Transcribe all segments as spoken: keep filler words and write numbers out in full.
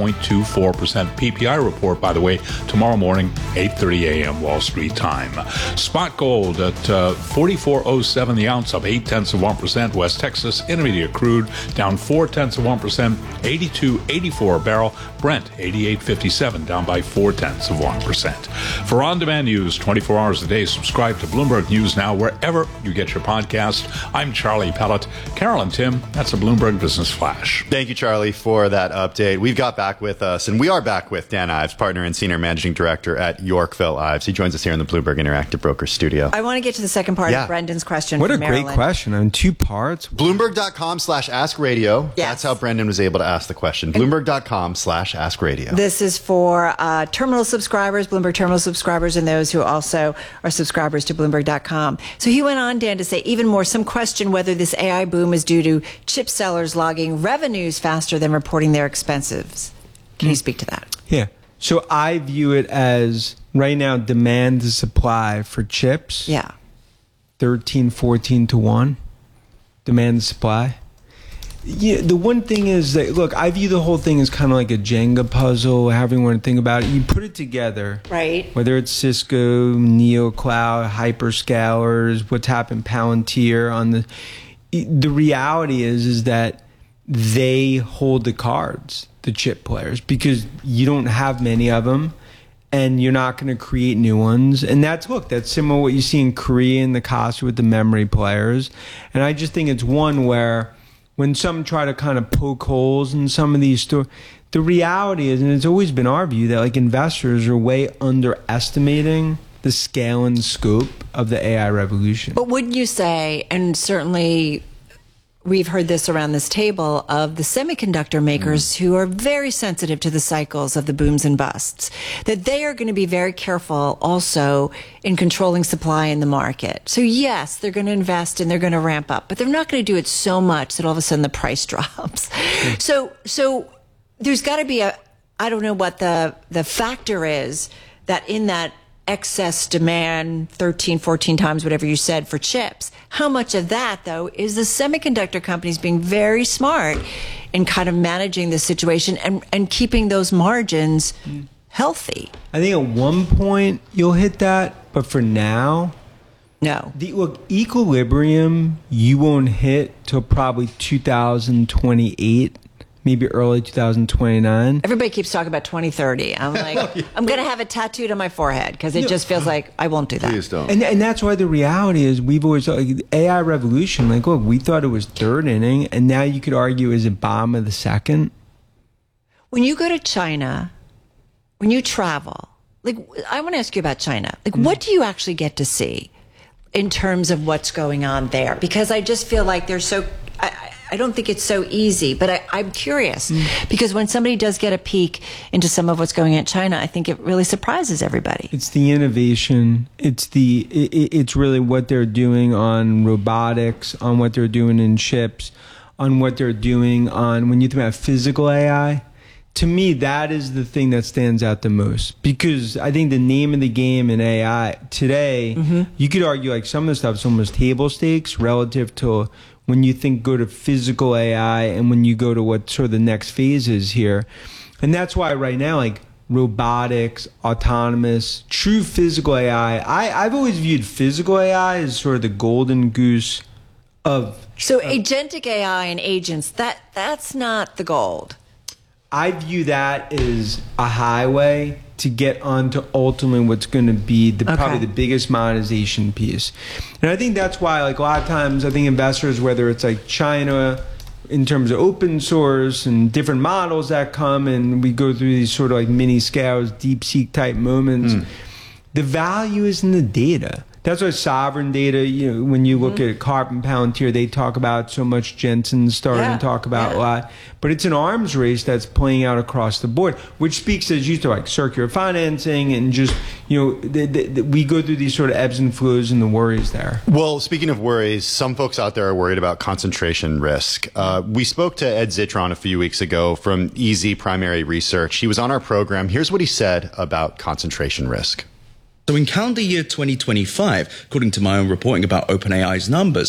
point two four percent. P P I report, by the way, tomorrow morning, eight thirty a.m. Wall Street time. Spot gold at uh, forty-four oh seven the ounce, up eight tenths of one percent. West Texas Intermediate crude down four tenths of one percent, eighty-two eighty-four a barrel. Brent eighty-eight fifty-seven, down by four tenths of one percent. For on-demand news twenty-four hours a day, subscribe to Bloomberg News Now wherever you get your podcast. I'm Charlie Pellet. Carol and Tim, that's a Bloomberg Business Flash. Thank you, Charlie, for that update. We've got back with us, and we are back with Dan Ives, partner and senior managing director at Yorkville Ives. He joins us here in the Bloomberg Interactive Brokers studio. I want to get to the second part yeah. of Brendan's question. What a Maryland. great question on two parts. Bloomberg.com slash ask radio. Yes. That's how Brendan was able to ask the question. Bloomberg.com slash ask radio. This is for uh, terminal subscribers, Bloomberg terminal subscribers, and those who also are subscribers to Bloomberg dot com. So he went on, Dan, to say even more, some question whether this A I boom is due to chip sellers logging revenues faster than reporting their expenses. Can you speak to that? Yeah. So I view it as right now demand to supply for chips. Yeah. thirteen, fourteen to one. Demand to supply. Yeah, the one thing is that, look, I view the whole thing as kind of like a Jenga puzzle, however you want to think about it. You put it together. Right. Whether it's Cisco, NeoCloud, hyperscalers, what's happened, Palantir on the... The reality is, is that they hold the cards, the chip players, because you don't have many of them and you're not going to create new ones. And that's, look, that's similar to what you see in Korea and the cost with the memory players. And I just think it's one where when some try to kind of poke holes in some of these stores, the reality is, and it's always been our view, that like investors are way underestimating the scale and scope of the A I revolution. But wouldn't you say, and certainly we've heard this around this table, of the semiconductor makers mm. who are very sensitive to the cycles of the booms and busts, that they are going to be very careful also in controlling supply in the market. So yes, they're going to invest and they're going to ramp up, but they're not going to do it so much that all of a sudden the price drops. Mm. So, so there's got to be a, I don't know what the, the factor is that in that excess demand, thirteen, fourteen times whatever you said for chips. How much of that, though, is the semiconductor companies being very smart in kind of managing the situation and, and keeping those margins mm. healthy? I think at one point you'll hit that, but for now, no. The look, equilibrium you won't hit till probably two thousand twenty-eight. Maybe early two thousand twenty-nine. Everybody keeps talking about twenty thirty. I'm like, yeah. I'm going to have it tattooed on my forehead because it no. just feels like I won't do that. Please don't. And, and that's why the reality is we've always, like, A I revolution, like, look, we thought it was third inning, and now you could argue is it bottom of the second? When you go to China, when you travel, like, I want to ask you about China. Like, mm. what do you actually get to see in terms of what's going on there? Because I just feel like they're so... I, I don't think it's so easy, but I, I'm curious mm. because when somebody does get a peek into some of what's going on in China, I think it really surprises everybody. It's the innovation. It's the it, it's really what they're doing on robotics, on what they're doing in chips, on what they're doing on when you think about physical A I. To me, that is the thing that stands out the most because I think the name of the game in A I today, mm-hmm. you could argue like some of the stuff is almost table stakes relative to when you think go to physical A I and when you go to what sort of the next phase is here. And that's why right now, like robotics, autonomous, true physical A I, I I've always viewed physical A I as sort of the golden goose of... So uh, agentic A I and agents, that that's not the gold. I view that as a highway to get onto ultimately what's going to be the, okay. probably the biggest monetization piece. And I think that's why, like, a lot of times I think investors, whether it's like China in terms of open source and different models that come and we go through these sort of like mini scales, DeepSeek type moments, mm. the value is in the data. That's why sovereign data, you know, when you look mm-hmm. at Carp and Palantir, they talk about so much. Jensen's starting yeah. to talk about yeah. a lot. But it's an arms race that's playing out across the board, which speaks, as you to like circular financing and just, you know, the, the, the, we go through these sort of ebbs and flows and the worries there. Well, speaking of worries, some folks out there are worried about concentration risk. Uh, we spoke to Ed Zitron a few weeks ago from E Z Primary Research. He was on our program. Here's what he said about concentration risk. So in calendar year twenty twenty-five, according to my own reporting about OpenAI's numbers,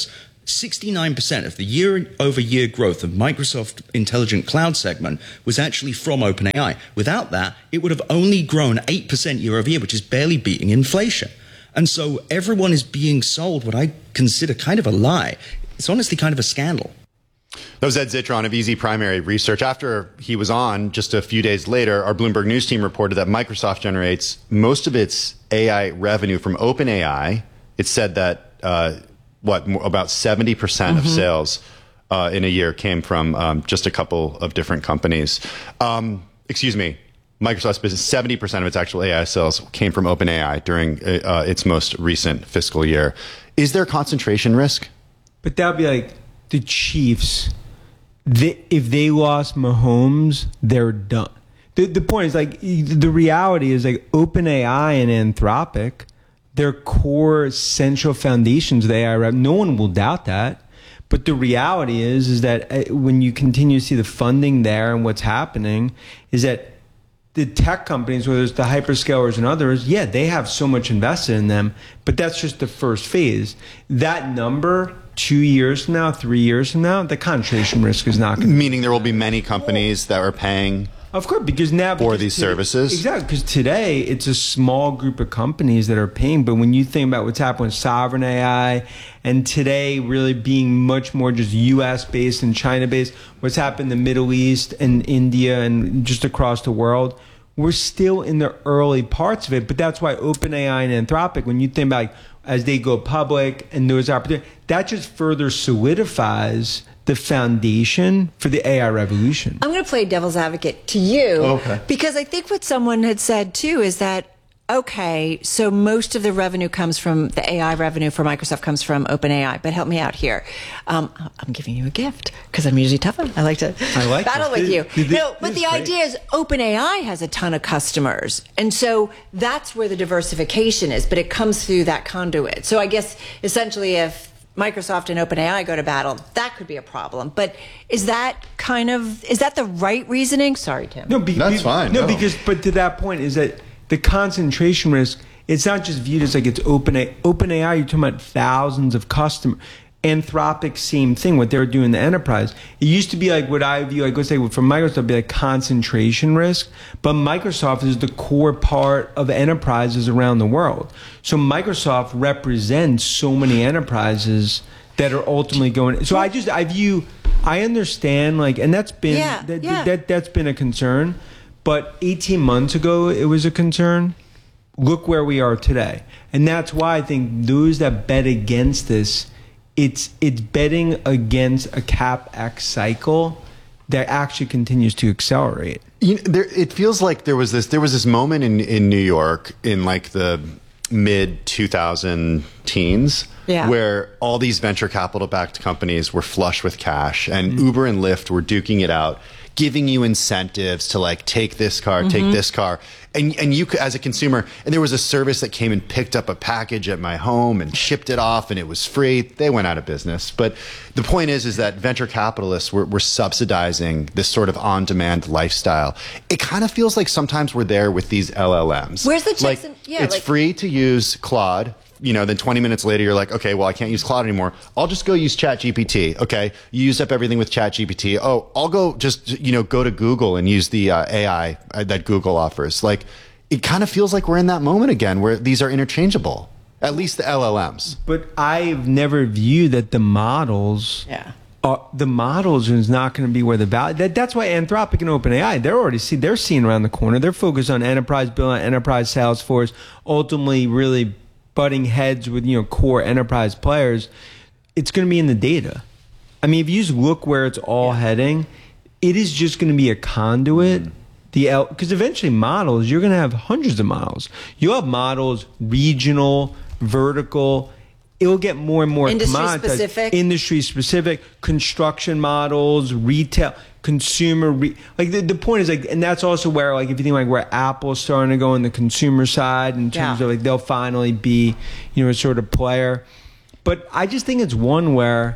sixty-nine percent of the year-over-year growth of Microsoft Intelligent Cloud segment was actually from OpenAI. Without that, it would have only grown eight percent year-over-year, which is barely beating inflation. And so everyone is being sold what I consider kind of a lie. It's honestly kind of a scandal. That was Ed Zitron of Easy Primary Research. After he was on, just a few days later, our Bloomberg News team reported that Microsoft generates most of its A I revenue from OpenAI. It said that, uh, what, about seventy percent mm-hmm. of sales uh, in a year came from um, just a couple of different companies. Um, excuse me. Microsoft's business, seventy percent of its actual A I sales came from OpenAI during uh, its most recent fiscal year. Is there concentration risk? But that would be like the Chiefs. They, if they lost Mahomes, they're done. The, the point is, like, the reality is, like, OpenAI and Anthropic, their core central foundations of A I, no one will doubt that. But the reality is, is that when you continue to see the funding there and what's happening, is that the tech companies, whether it's the hyperscalers and others, yeah, they have so much invested in them, but that's just the first phase. That number, two years from now, three years from now, the concentration risk is not going to. Meaning there will be many companies that are paying. Of course, because now for because these today, services. Exactly, because today it's a small group of companies that are paying. But when you think about what's happening with sovereign A I, and today really being much more just U S based and China based, what's happened in the Middle East and India and just across the world, we're still in the early parts of it. But that's why OpenAI and Anthropic, when you think about like, as they go public and those opportunities, that just further solidifies the foundation for the A I revolution. I'm going to play devil's advocate to you. Okay. Because I think what someone had said too is that, okay, so most of the revenue comes from the A I revenue for Microsoft comes from OpenAI, but help me out here. Um, I'm giving you a gift because I'm usually tough. I like to I like battle this. with you. This, no, but this the great. idea is OpenAI has a ton of customers. And so that's where the diversification is, but it comes through that conduit. So I guess essentially if Microsoft and OpenAI go to battle, that could be a problem. But is that kind of, is that the right reasoning? Sorry, Tim. No, be, That's be, fine. No, No. because, but to that point is that the concentration risk, it's not just viewed as like it's OpenAI. OpenAI, you're talking about thousands of customers. Anthropic, same thing, what they're doing in the enterprise. It used to be like what I view, like let's say from Microsoft, be like concentration risk, but Microsoft is the core part of enterprises around the world. So Microsoft represents so many enterprises that are ultimately going. So I just, I view, I understand, like, and that's been, Yeah, that, yeah. that, that's been a concern, but eighteen months ago, it was a concern. Look where we are today. And that's why I think those that bet against this, it's it's betting against a CapEx cycle that actually continues to accelerate. You know, there, it feels like there was this there was this moment in, in New York in like the mid two thousand teens Yeah. where all these venture capital backed companies were flush with cash and mm-hmm. Uber and Lyft were duking it out, giving you incentives to like take this car, mm-hmm. take this car. And and you could, as a consumer, and there was a service that came and picked up a package at my home and shipped it off and it was free. They went out of business. But the point is, is that venture capitalists were, were subsidizing this sort of on-demand lifestyle. It kind of feels like sometimes we're there with these L L Ms. Where's the checks like, and- yeah, it's like- free to use Claude. You know, then twenty minutes later, you're like, okay, well, I can't use Claude anymore. I'll just go use ChatGPT. Okay, you used up everything with ChatGPT. Oh, I'll go just, you know, go to Google and use the uh, A I that Google offers. Like, it kind of feels like we're in that moment again where these are interchangeable, at least the L L Ms. But I've never viewed that the models, Yeah. are, the models is not going to be where the value. That, that's why Anthropic and OpenAI, they're already see they're seeing around the corner. They're focused on enterprise build, enterprise Salesforce, ultimately really butting heads with, you know, core enterprise players. It's going to be in the data. I mean, if you just look where it's all yeah. heading, it is just going to be a conduit. Mm-hmm. The L, because eventually models, you're going to have hundreds of models. You'll have models, regional, vertical. It'll get more and more industry commoditized. specific, industry specific, construction models, retail, consumer. Re, like the, the point is like, and that's also where like if you think like where Apple's starting to go on the consumer side in terms yeah. of like they'll finally be, you know, a sort of player. But I just think it's one where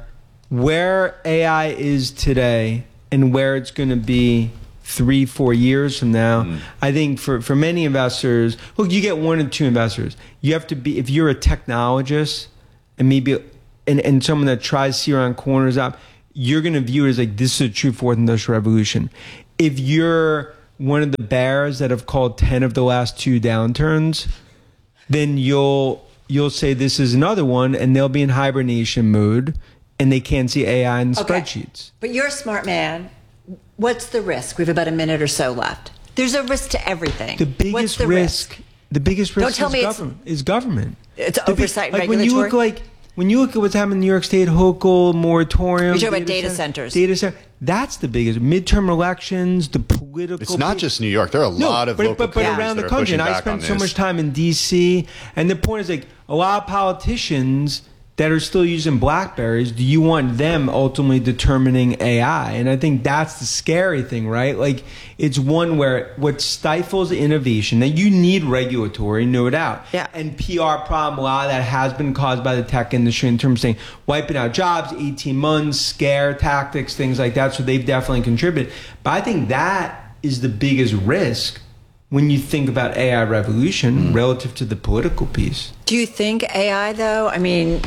where A I is today and where it's going to be three, four years from now, mm. I think for, for many investors, look, you get one or two investors. You have to be, if you're a technologist and maybe and, and someone that tries to see around corners up, you're going to view it as like, this is a true fourth industrial revolution. If you're one of the bears that have called ten of the last two downturns, then you'll you'll say this is another one, and they'll be in hibernation mode, and they can't see A I in the okay. spreadsheets. But you're a smart man. What's the risk? We have about a minute or so left. There's a risk to everything. The biggest What's the risk, risk? The biggest risk Don't tell is, me government, is government. It's the oversight big, like regulatory. When you look like when you look at what's happening in New York State, Hochul, moratorium. You're talking about data centers. Data center. That's the biggest. Midterm elections, the political. It's not just New York. There are a no, lot of but, local but, but countries around that the are country. pushing And I back spent on so this. much time in D C. And the point is, like, a lot of politicians that are still using BlackBerries, do you want them ultimately determining A I? And I think that's the scary thing, right? Like, it's one where what stifles innovation, that you need regulatory, no doubt. Yeah. And P R problem, a lot of that has been caused by the tech industry in terms of saying, wiping out jobs, eighteen months, scare tactics, things like that. So they've definitely contributed. But I think that is the biggest risk when you think about A I revolution mm. relative to the political piece. Do you think A I, though, I mean,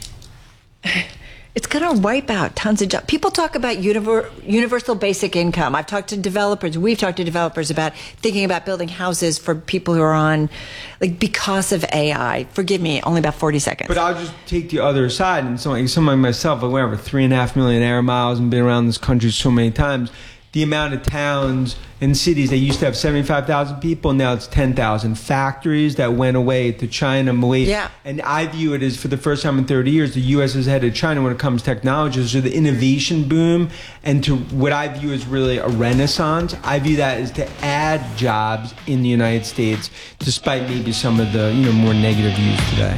it's going to wipe out tons of jobs. People talk about univer- universal basic income. I've talked to developers. We've talked to developers about thinking about building houses for people who are on, like, because of A I. Forgive me, only about forty seconds. But I'll just take the other side. And someone, someone like myself, I went over three and a half million air miles and been around this country so many times. The amount of towns and cities that used to have seventy-five thousand people, now it's ten thousand. Factories that went away to China, Malaysia. Yeah. And I view it as, for the first time in thirty years, the U S is ahead of China when it comes to technology. So the innovation boom and to what I view as really a renaissance, I view that as to add jobs in the United States, despite maybe some of the, you know, more negative views today.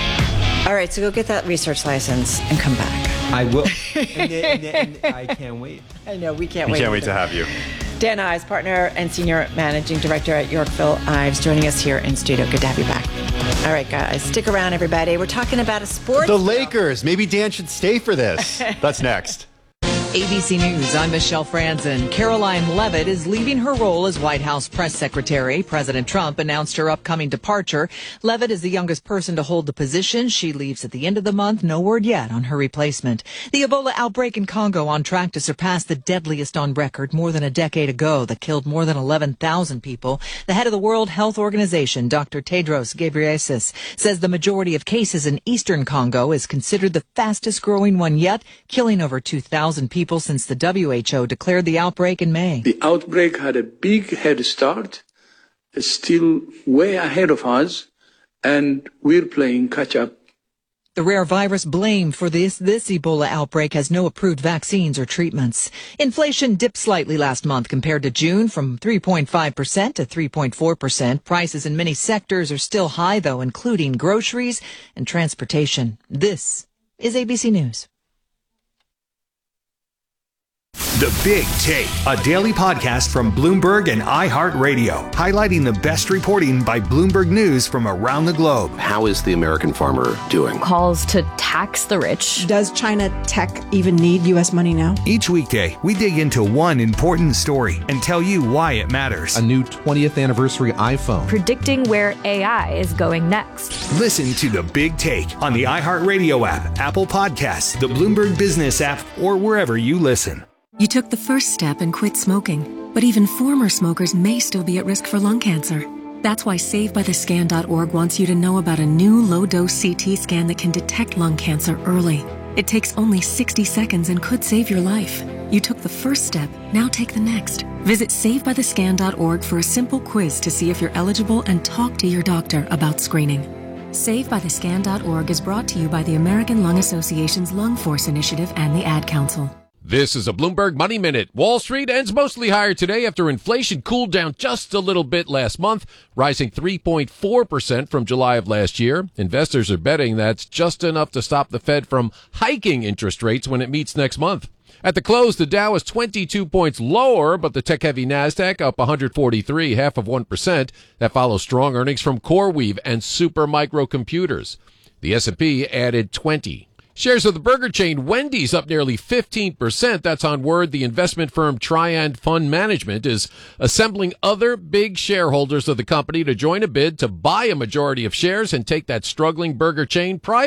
All right, so go get that research license and come back. I will. and then, and then, I can't wait. I know, we can't we wait. We can't wait either. to have you. Dan Ives, partner and senior managing director at Yorkville Ives, joining us here in studio. Good to have you back. All right, guys, stick around, everybody. We're talking about a sports. The Lakers. Maybe Dan should stay for this. That's next. A B C News, I'm Michelle Franzen. Caroline Levitt is leaving her role as White House press secretary. President Trump announced her upcoming departure. Levitt is the youngest person to hold the position. She leaves at the end of the month. No word yet on her replacement. The Ebola outbreak in Congo on track to surpass the deadliest on record more than a decade ago that killed more than eleven thousand people. The head of the World Health Organization, Doctor Tedros Ghebreyesus, says the majority of cases in eastern Congo is considered the fastest growing one yet, killing over two thousand people since the W H O declared the outbreak in May. The outbreak had a big head start, it's still way ahead of us, and we're playing catch up. The rare virus blamed for this this Ebola outbreak has no approved vaccines or treatments. Inflation dipped slightly last month compared to June, from three point five percent to three point four percent. Prices in many sectors are still high, though, including groceries and transportation. This is A B C News. The Big Take, a daily podcast from Bloomberg and iHeartRadio, highlighting the best reporting by Bloomberg News from around the globe. How is the American farmer doing? Calls to tax the rich. Does China tech even need U S money now? Each weekday, we dig into one important story and tell you why it matters. A new twentieth anniversary iPhone. Predicting where A I is going next. Listen to The Big Take on the iHeartRadio app, Apple Podcasts, the Bloomberg Business app, or wherever you listen. You took the first step and quit smoking, but even former smokers may still be at risk for lung cancer. That's why Save By The Scan dot org wants you to know about a new low-dose C T scan that can detect lung cancer early. It takes only sixty seconds and could save your life. You took the first step, now take the next. Visit Save By The Scan dot org for a simple quiz to see if you're eligible and talk to your doctor about screening. Save By The Scan dot org is brought to you by the American Lung Association's Lung Force Initiative and the Ad Council. This is a Bloomberg Money Minute. Wall Street ends mostly higher today after inflation cooled down just a little bit last month, rising three point four percent from July of last year. Investors are betting that's just enough to stop the Fed from hiking interest rates when it meets next month. At the close, the Dow is twenty-two points lower, but the tech-heavy NASDAQ up one hundred forty-three, half of one percent. That follows strong earnings from CoreWeave and Super Micro Computers. The S and P added twenty. Shares of the burger chain Wendy's up nearly fifteen percent. That's on word the investment firm Triand Fund Management is assembling other big shareholders of the company to join a bid to buy a majority of shares and take that struggling burger chain private.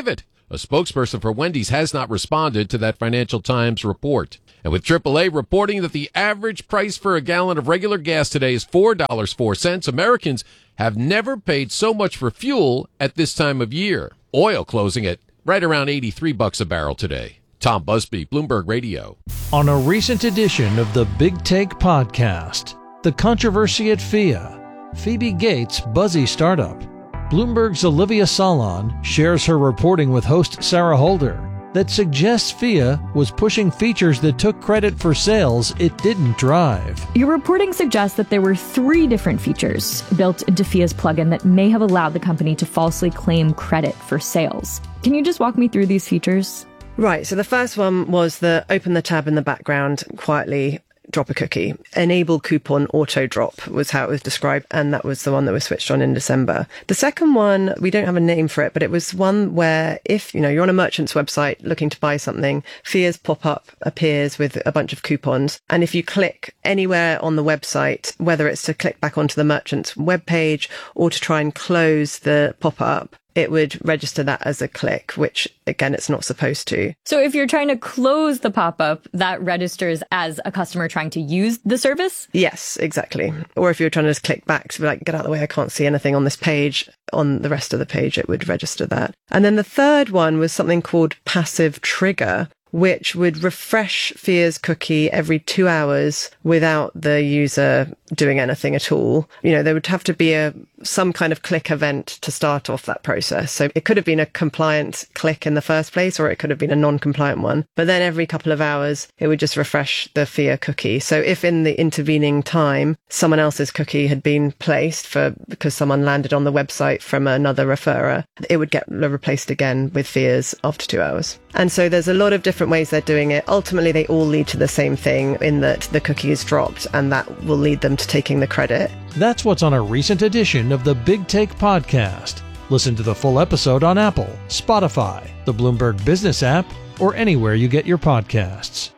A spokesperson for Wendy's has not responded to that Financial Times report. And with triple A reporting that the average price for a gallon of regular gas today is four dollars and four cents, Americans have never paid so much for fuel at this time of year. Oil closing at right around eighty-three bucks a barrel today. Tom Busby, Bloomberg Radio. On a recent edition of the Big Take podcast, the controversy at F I A, Phoebe Gates' buzzy startup. Bloomberg's Olivia Salon shares her reporting with host Sarah Holder that suggests F I A was pushing features that took credit for sales it didn't drive. Your reporting suggests that there were three different features built into F I A's plugin that may have allowed the company to falsely claim credit for sales. Can you just walk me through these features? Right. So the first one was the open the tab in the background, quietly drop a cookie. Enable coupon auto drop was how it was described, and that was the one that was switched on in December. The second one, we don't have a name for it, but it was one where if, you know, you're on a merchant's website looking to buy something, F I A's pop-up appears with a bunch of coupons, and if you click anywhere on the website, whether it's to click back onto the merchant's webpage or to try and close the pop-up, it would register that as a click, which, again, it's not supposed to. So if you're trying to close the pop-up, that registers as a customer trying to use the service? Yes, exactly. Or if you're trying to just click back to be like, get out of the way, I can't see anything on this page, on the rest of the page, it would register that. And then the third one was something called passive trigger, which would refresh F I A's cookie every two hours without the user doing anything at all. You know, there would have to be a some kind of click event to start off that process. So it could have been a compliant click in the first place, or it could have been a non-compliant one. But then every couple of hours, it would just refresh the F I A cookie. So if in the intervening time, someone else's cookie had been placed for because someone landed on the website from another referrer, it would get replaced again with F I A's after two hours. And so there's a lot of different ways they're doing it. Ultimately, they all lead to the same thing in that the cookie is dropped, and that will lead them to taking the credit. That's what's on a recent edition of the Big Take podcast. Listen to the full episode on Apple, Spotify, the Bloomberg Business app, or anywhere you get your podcasts.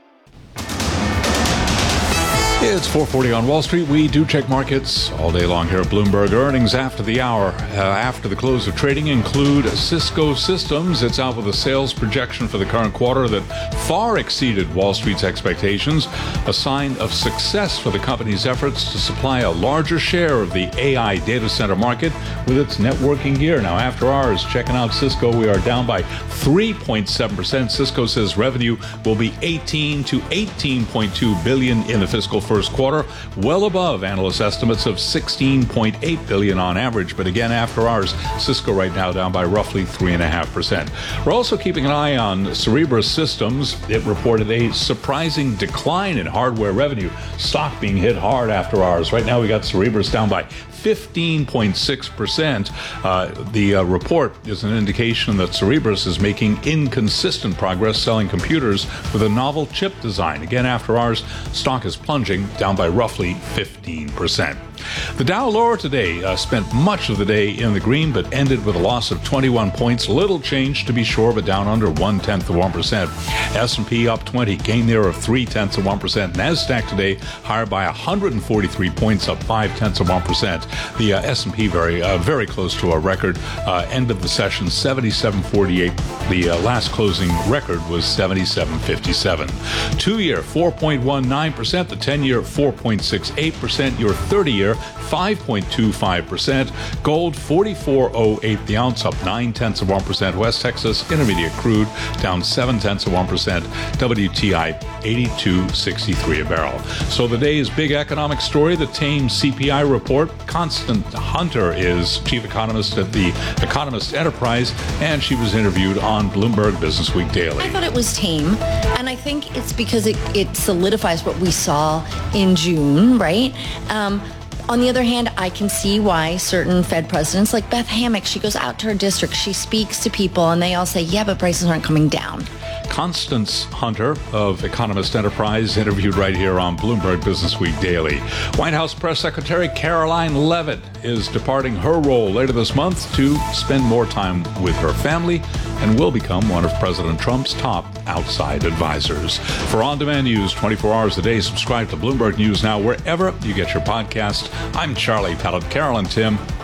It's four forty on Wall Street. We do check markets all day long here at Bloomberg. Earnings after the hour, uh, after the close of trading, include Cisco Systems. It's out with a sales projection for the current quarter that far exceeded Wall Street's expectations, a sign of success for the company's efforts to supply a larger share of the A I data center market with its networking gear. Now, after hours, checking out Cisco, we are down by three point seven percent. Cisco says revenue will be eighteen to eighteen point two billion dollars in the fiscal first quarter, well above analyst estimates of sixteen point eight billion dollars on average. But again, after hours, Cisco right now down by roughly three point five percent. We're also keeping an eye on Cerebras Systems. It reported a surprising decline in hardware revenue. Stock being hit hard after hours. Right now, we got Cerebras down by fifteen point six percent. Uh, the uh, report is an indication that Cerebras is making inconsistent progress selling computers with a novel chip design. Again, after hours, stock is plunging down by roughly fifteen percent. The Dow lower today, uh, spent much of the day in the green, but ended with a loss of twenty-one points. Little change to be sure, but down under one-tenth of one percent. S and P up twenty, gain there of three-tenths of one percent. NASDAQ today higher by one hundred forty-three points, up five-tenths of one percent. The uh, S and P very, uh, very close to a record. Uh, end of the session, seventy-seven forty-eight. The uh, last closing record was seventy-seven fifty-seven. Two-year, four point one nine percent. The ten-year, four point six eight percent. Your thirty-year, five point two five percent. Gold, forty-four oh eight the ounce, up nine-tenths of one percent. West Texas Intermediate crude down seven-tenths of one percent. W T I, eighty-two sixty-three a barrel. So the day's big economic story, the tame C P I report. Constance Hunter is chief economist at the Economist Enterprise, and she was interviewed on Bloomberg Business Week Daily. I thought it was tame, and I think it's because it, it solidifies what we saw in June, right? Um, On the other hand, I can see why certain Fed presidents, like Beth Hammack, she goes out to her district, she speaks to people, and they all say, yeah, but prices aren't coming down. Constance Hunter of Economist Enterprise, interviewed right here on Bloomberg Business Week Daily. White House Press Secretary Karoline Leavitt is departing her role later this month to spend more time with her family and will become one of President Trump's top outside advisors. For on-demand news twenty-four hours a day, subscribe to Bloomberg News Now wherever you get your podcast. I'm Charlie Pellet. Carol and Tim,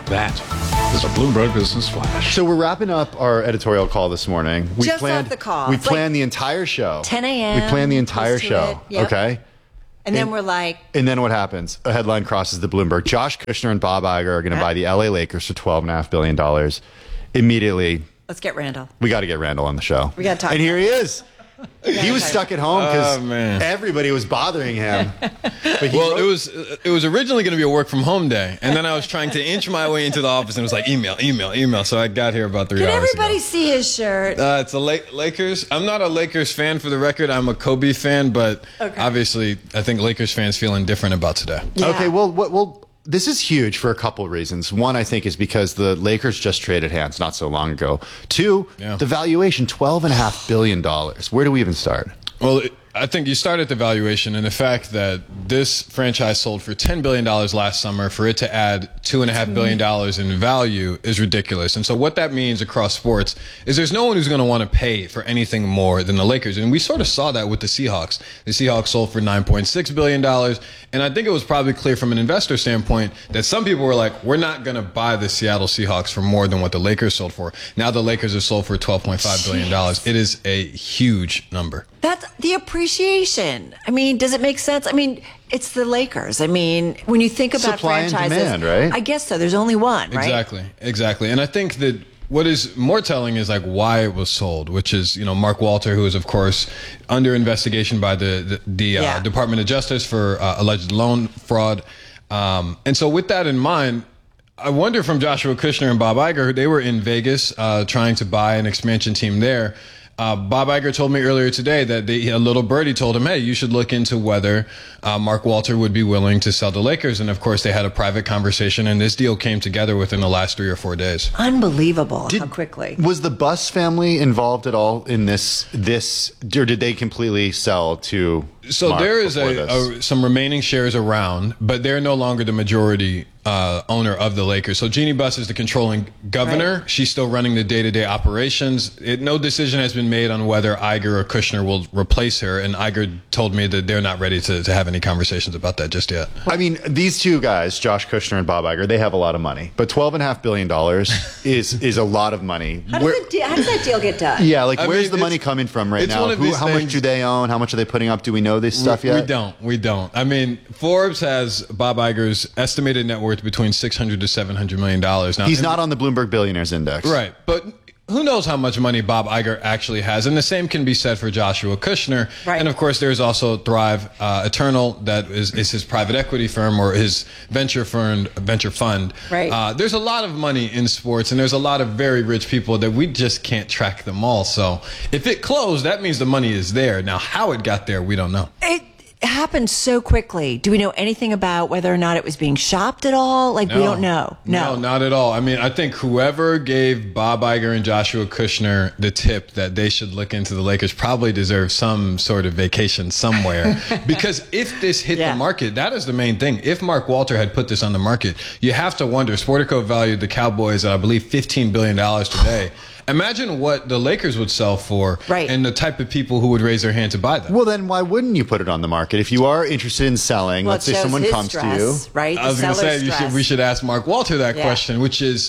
That is a Bloomberg Business Flash. So we're wrapping up our editorial call this morning. We Just planned off the call. We It's planned like the entire show. ten a.m. We planned the entire close to show. it. Yep. Okay. And then And- we're like, And then what happens? A headline crosses the Bloomberg. Josh Kushner and Bob Iger are going to Yeah. buy the L A Lakers for twelve point five billion dollars. Immediately, let's get Randall. we got to get Randall on the show. We gotta talk And here he is. He was talk. stuck at home because Oh, man. everybody was bothering him. But he Well, wrote- it was it was originally going to be a work from home day, and then I was trying to inch my way into the office, and it was like email, email, email. So I got here about three Can hours everybody ago. see his shirt? Uh, it's a La- Lakers. I'm not a Lakers fan for the record. I'm a Kobe fan, but Okay. obviously, I think Lakers fans feeling different about today. Okay, well, what, well, this is huge for a couple of reasons. One, I think, is because the Lakers just traded hands not so long ago. Two, Yeah. the valuation, twelve point five billion dollars. Where do we even start? Well, it, I think you start at the valuation and the fact that this franchise sold for ten billion dollars last summer. For it to add two point five billion dollars in value is ridiculous. And so what that means across sports is there's no one who's going to want to pay for anything more than the Lakers. And we sort of saw that with the Seahawks. The Seahawks sold for nine point six billion dollars. And I think it was probably clear from an investor standpoint that some people were like, we're not going to buy the Seattle Seahawks for more than what the Lakers sold for. Now the Lakers are sold for twelve point five billion dollars. It is a huge number. That's the appreciation. I mean, does it make sense? I mean, it's the Lakers. I mean, when you think about Supply and franchises, demand, right? I guess so. There's only one, right? Exactly, exactly. And I think that what is more telling is like why it was sold, which is, you know, Mark Walter, who is of course under investigation by the the, the Yeah. uh, Department of Justice for uh, alleged loan fraud. Um, and so with that in mind, I wonder from Joshua Kushner and Bob Iger, they were in Vegas uh, trying to buy an expansion team there. Uh, Bob Iger told me earlier today that they, a little birdie told him, hey, you should look into whether uh, Mark Walter would be willing to sell the Lakers. And of course, they had a private conversation, and this deal came together within the last three or four days. Unbelievable how quickly. Was the Buss family involved at all in this? This, or did they completely sell to? So Mark there is before a, this? a some remaining shares around, but they're no longer the majority uh, owner of the Lakers. So Jeannie Buss is the controlling governor. Right. She's still running the day-to-day operations. It, no decision has been made on whether Iger or Kushner will replace her, and Iger told me that they're not ready to, to have any conversations about that just yet. I mean, these two guys, Josh Kushner and Bob Iger, they have a lot of money, but twelve and a half billion dollars is is a lot of money. How does, Where- it de- how does that deal get done? yeah, like I where's mean, the money it's- coming from right it's now? one of Who, these how much things- do they own? How much are they putting up? Do we know this stuff we, yet? We don't. We don't. I mean, Forbes has Bob Iger's estimated net worth between six hundred to seven hundred million dollars. Now, He's in- not on the Bloomberg Billionaires Index. Right. But who knows how much money Bob Iger actually has? And the same can be said for Joshua Kushner. Right. And of course, there's also Thrive uh, Eternal, that is, is his private equity firm or his venture fund. Venture fund. Right. Uh, there's a lot of money in sports, and there's a lot of very rich people that we just can't track them all. So if it closed, that means the money is there. Now, how it got there, we don't know. It happened so quickly. Do we know anything about whether or not it was being shopped at all? Like, we don't know. No. No, not at all. I mean, I think whoever gave Bob Iger and Joshua Kushner the tip that they should look into the Lakers probably deserves some sort of vacation somewhere. Because if this hit Yeah. the market, that is the main thing. If Mark Walter had put this on the market, you have to wonder. Sportico valued the Cowboys at, I believe, fifteen billion dollars today. Imagine what the Lakers would sell for, Right. and the type of people who would raise their hand to buy them. Well, then why wouldn't you put it on the market? If you are interested in selling, Well, let's it say shows someone his comes stress, to you. right? I was going to say you should, we should ask Mark Walter that Yeah. question, which is,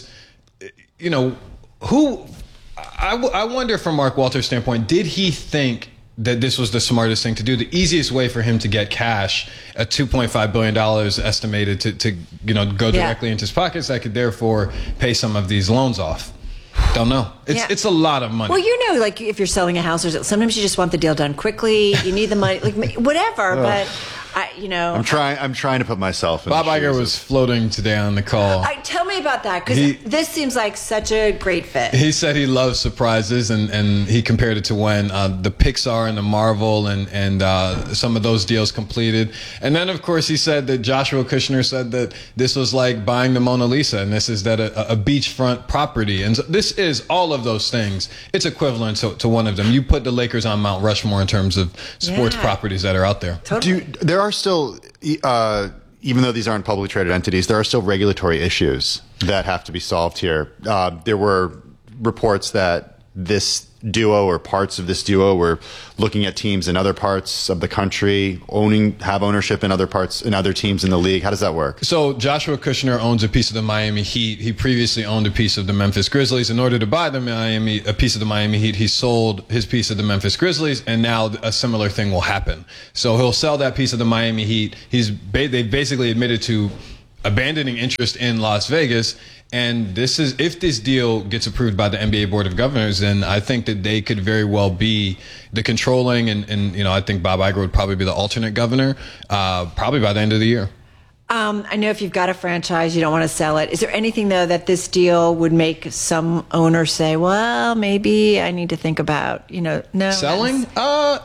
you know, who I, w- I wonder from Mark Walter's standpoint, did he think that this was the smartest thing to do? The easiest way for him to get cash at two point five billion dollars estimated to, to you know, go Yeah. directly into his pockets that could therefore pay some of these loans off. Don't know. It's Yeah. it's a lot of money. Well, you know, like if you're selling a house, or sometimes you just want the deal done quickly. You need the money, like whatever. But I, you know, I'm trying. I'm trying to put myself in. Bob the Iger shoes was floating today on the call. I, tell me about that because He- this seems like such a great fit. He said he loves surprises, and, and he compared it to when uh, the Pixar and the Marvel and and uh, some of those deals completed. And then, of course, he said that Joshua Kushner said that this was like buying the Mona Lisa, and this is that a, a beachfront property. And so this is all of those things. It's equivalent to, to one of them. You put the Lakers on Mount Rushmore in terms of sports Yeah. properties that are out there. Totally. Do, there are still, uh, even though these aren't publicly traded entities, there are still regulatory issues that have to be solved here. Uh, there were reports that this duo or parts of this duo were looking at teams in other parts of the country, owning, have ownership in other parts, in other teams in the league? How does that work? So Joshua Kushner owns a piece of the Miami Heat. He previously owned a piece of the Memphis Grizzlies. In order to buy the Miami, a piece of the Miami Heat, he sold his piece of the Memphis Grizzlies, and now a similar thing will happen. So he'll sell that piece of the Miami Heat. He's ba- they basically admitted to abandoning interest in Las Vegas. And this is, if this deal gets approved by the N B A Board of Governors, then I think that they could very well be the controlling, and, and you know, I think Bob Iger would probably be the alternate governor, uh, probably by the end of the year. Um, I know if you've got a franchise, you don't want to sell it. Is there anything, though, that this deal would make some owner say, well, maybe I need to think about, you know, no. Selling? Uh,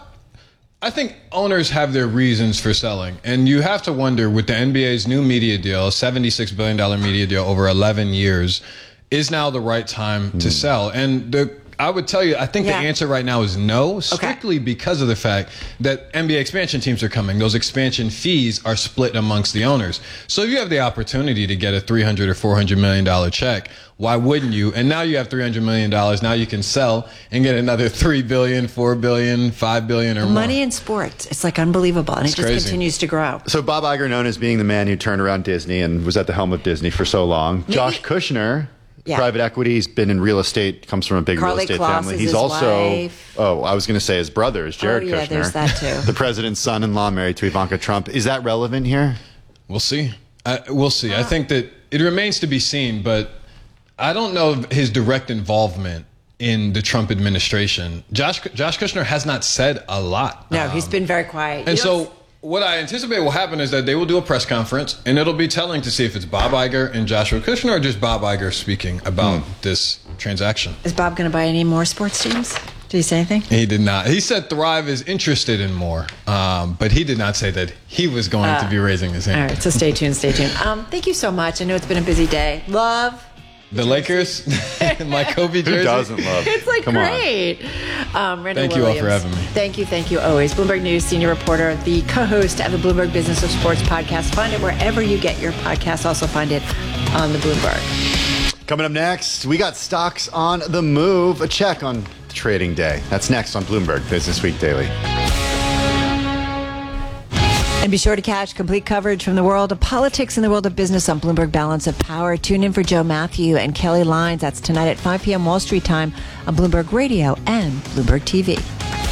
I think owners have their reasons for selling. And you have to wonder, with the N B A's new media deal, seventy-six billion dollars media deal over eleven years, is now the right time mm. to sell? And the I would tell you, I think yeah. the answer right now is no, strictly okay. because of the fact that N B A expansion teams are coming. Those expansion fees are split amongst the owners. So if you have the opportunity to get a three hundred or four hundred million dollars check, why wouldn't you? And now you have three hundred million dollars. Now you can sell and get another three billion dollars, four billion dollars, five billion dollars or more. Money in sports. It's like unbelievable. And it's it just crazy. continues to grow. So Bob Iger, known as being the man who turned around Disney and was at the helm of Disney for so long. Maybe. Josh Kushner, Yeah. private equity, he's been in real estate, comes from a big Carly real estate Kloss family. is He's his also, wife. oh, I was going to say his brother is Jared Oh, yeah, Kushner. there's that too. The president's son-in-law married to Ivanka Trump. Is that relevant here? We'll see. I, we'll see. I think that it remains to be seen, but I don't know of his direct involvement in the Trump administration. Josh Josh Kushner has not said a lot. No, um, he's been very quiet. And You know, so what I anticipate will happen is that they will do a press conference, and it'll be telling to see if it's Bob Iger and Joshua Kushner or just Bob Iger speaking about Hmm. this transaction. Is Bob going to buy any more sports teams? Did he say anything? He did not. He said Thrive is interested in more, um, but he did not say that he was going Uh, to be raising his hand. All right, so stay tuned, stay tuned. Um, thank you so much. I know it's been a busy day. Love. The Lakers, my Kobe jersey. Who doesn't love? It's like Come on. great. Um, Randall Thank you all Williams. for having me. Thank you, thank you always. Bloomberg News senior reporter, the co-host of the Bloomberg Business of Sports podcast. Find it wherever you get your podcasts. Also find it on the Bloomberg. Coming up next, we got stocks on the move. A check on trading day. That's next on Bloomberg Business Week Daily. And be sure to catch complete coverage from the world of politics and the world of business on Bloomberg Balance of Power. Tune in for Joe Matthew and Kelly Lyons. That's tonight at five p.m. Wall Street time on Bloomberg Radio and Bloomberg T V.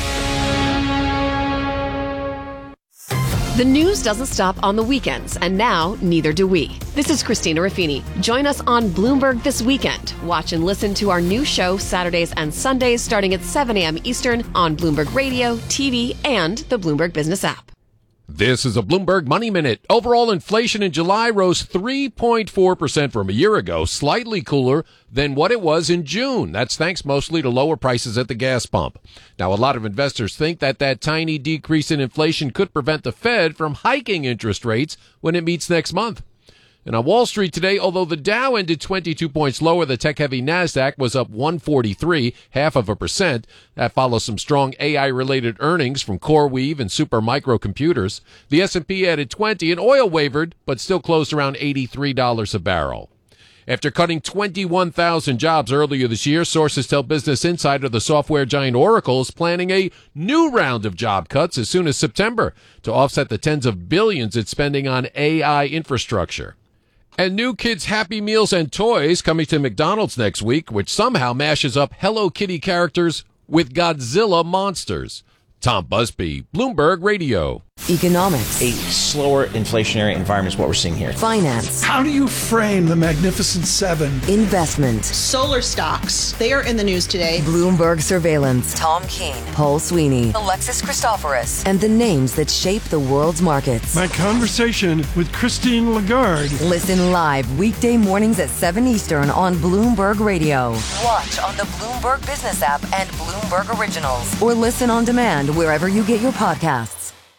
The news doesn't stop on the weekends, and now neither do we. This is Christina Raffini. Join us on Bloomberg this weekend. Watch and listen to our new show Saturdays and Sundays starting at seven a.m. Eastern on Bloomberg Radio, T V, and the Bloomberg Business app. This is a Bloomberg Money Minute. Overall inflation in July rose three point four percent from a year ago, slightly cooler than what it was in June. That's thanks mostly to lower prices at the gas pump. Now, a lot of investors think that that tiny decrease in inflation could prevent the Fed from hiking interest rates when it meets next month. And on Wall Street today, although the Dow ended twenty-two points lower, the tech-heavy NASDAQ was up one forty-three, half of a percent. That follows some strong A I-related earnings from CoreWeave and Supermicro computers. The S and P added twenty, and oil wavered, but still closed around eighty-three dollars a barrel. After cutting twenty-one thousand jobs earlier this year, sources tell Business Insider the software giant Oracle is planning a new round of job cuts as soon as September to offset the tens of billions it's spending on A I infrastructure. And new kids' Happy Meals and toys coming to McDonald's next week, which somehow mashes up Hello Kitty characters with Godzilla monsters. Tom Busby, Bloomberg Radio. Economics. A slower inflationary environment is what we're seeing here. Finance. How do you frame the Magnificent Seven? Investment. Solar stocks. They are in the news today. Bloomberg Surveillance. Tom Keene. Paul Sweeney. Alexis Christoforous. And the names that shape the world's markets. My conversation with Christine Lagarde. Listen live weekday mornings at seven Eastern on Bloomberg Radio. Watch on the Bloomberg Business app and Bloomberg Originals. Or listen on demand wherever you get your podcasts.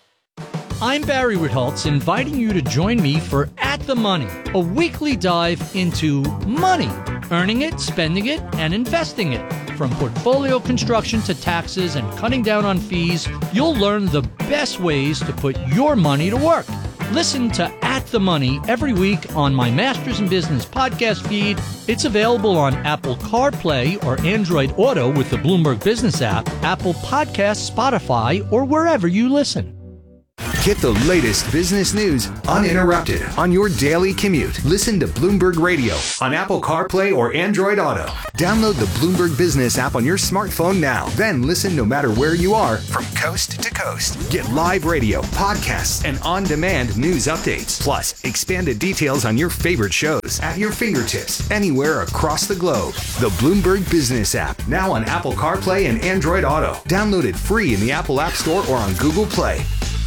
I'm Barry Ritholtz, inviting you to join me for At the Money, a weekly dive into money, earning it, spending it, and investing it. From portfolio construction to taxes and cutting down on fees, you'll learn the best ways to put your money to work. Listen to At the Money every week on my Masters in Business podcast feed. It's available on Apple CarPlay or Android Auto with the Bloomberg Business app, Apple Podcasts, Spotify, or wherever you listen. Get the latest business news uninterrupted on your daily commute. Listen to Bloomberg Radio on Apple CarPlay or Android Auto. Download the Bloomberg Business app on your smartphone now. Then listen no matter where you are from coast to coast. Get live radio, podcasts, and on-demand news updates. Plus, expanded details on your favorite shows at your fingertips anywhere across the globe. The Bloomberg Business app, now on Apple CarPlay and Android Auto. Download it free in the Apple App Store or on Google Play.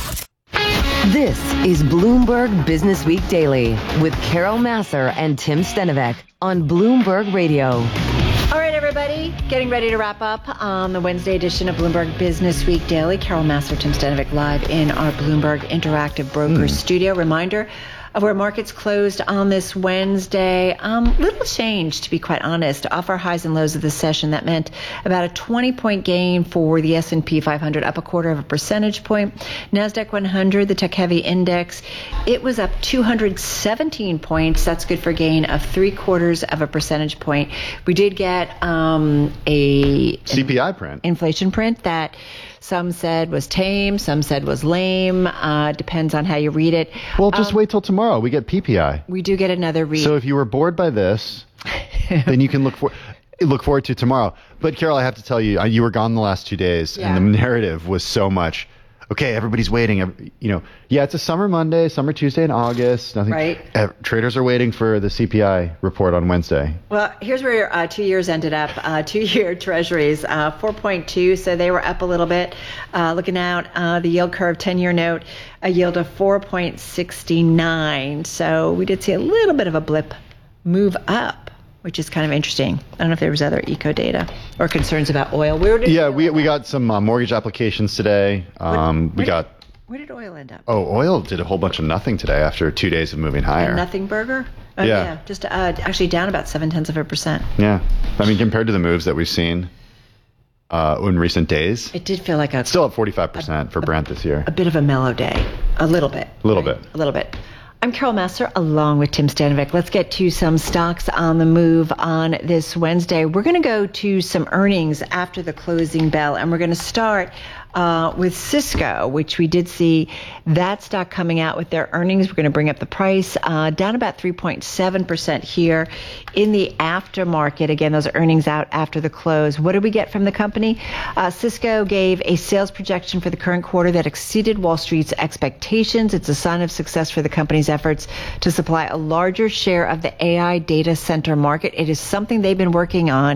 This is Bloomberg Business Week Daily with Carol Massar and Tim Stenovec on Bloomberg Radio. All right, everybody, getting ready to wrap up on the Wednesday edition of Bloomberg Business Week Daily. Carol Massar, Tim Stenovec live in our Bloomberg Interactive Brokers mm. studio. Reminder of where markets closed on this Wednesday. Um, little change, to be quite honest, off our highs and lows of the session. That meant about a twenty-point gain for the S and P five hundred, up a quarter of a percentage point. NASDAQ one hundred, the tech-heavy index, it was up two hundred seventeen points. That's good for a gain of three quarters of a percentage point. We did get um, a C P I print, inflation print that some said was tame, some said was lame. Uh, depends on how you read it. Well, just um, wait till tomorrow. We get P P I. We do get another read. So if you were bored by this, then you can look for look forward to tomorrow. But Carol, I have to tell you, you were gone the last two days, yeah. and the narrative was so much. Okay, everybody's waiting. You know, yeah, it's a summer Monday, summer Tuesday in August. Nothing. Right. Uh, traders are waiting for the C P I report on Wednesday. Well, here's where uh, two years ended up. Uh, two-year Treasuries, uh, four point two, so they were up a little bit. Uh, looking out uh, the yield curve, ten-year note, a yield of four point six nine. So we did see a little bit of a blip move up, which is kind of interesting. I don't know if there was other eco data or concerns about oil. Where did yeah, we we got some uh, mortgage applications today. Um, where, we got. Where did oil end up? Oh, oil did a whole bunch of nothing today after two days of moving higher. A nothing burger? Oh, yeah. yeah, just uh, actually down about seven tenths of a percent. Yeah, I mean compared to the moves that we've seen uh, in recent days, it did feel like a still up forty-five percent for Brent this year. A bit of a mellow day, a little bit. A little right? bit. A little bit. I'm Carol Massar along with Tim Stenovec. Let's get to some stocks on the move on this Wednesday. We're going to go to some earnings after the closing bell, and we're going to start uh, with Cisco, which we did see that stock coming out with their earnings. We're going to bring up the price uh, down about three point seven percent here in the aftermarket. Again, those earnings out after the close. What did we get from the company? Uh, Cisco gave a sales projection for the current quarter that exceeded Wall Street's expectations. It's a sign of success for the company's efforts to supply a larger share of the A I data center market. It is something they've been working on